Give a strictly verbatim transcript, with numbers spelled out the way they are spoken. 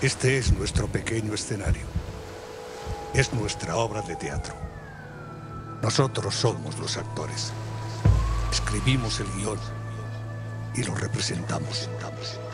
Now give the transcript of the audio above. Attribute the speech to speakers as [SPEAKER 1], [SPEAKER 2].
[SPEAKER 1] Este es nuestro pequeño escenario. Es nuestra obra de teatro. Nosotros somos los actores. Escribimos el guión y lo representamos.